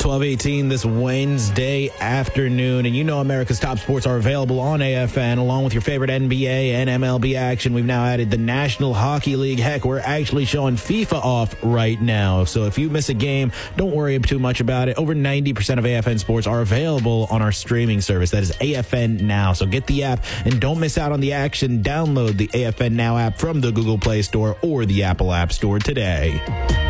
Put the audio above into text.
12:18 this Wednesday afternoon. And you know America's top sports are available on AFN, along with your favorite NBA and MLB action. We've now added the National Hockey League. Heck, we're actually showing FIFA off right now. So if you miss a game, don't worry too much about it. Over 90% of AFN sports are available on our streaming service. That is AFN Now. So get the app and don't miss out on the action. Download the AFN Now app from the Google Play Store or the Apple App Store today.